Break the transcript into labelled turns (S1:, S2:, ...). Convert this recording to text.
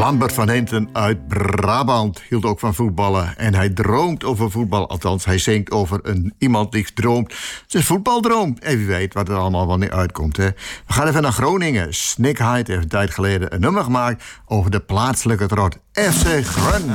S1: Lambert van Hinten uit Brabant hield ook van voetballen. En hij droomt over voetbal. Althans, hij zingt over iemand die droomt. Zijn voetbaldroom. En wie weet wat er allemaal wel niet uitkomt. Hè? We gaan even naar Groningen. Snick Hyde heeft een tijd geleden een nummer gemaakt over de plaatselijke trot. FC Grun.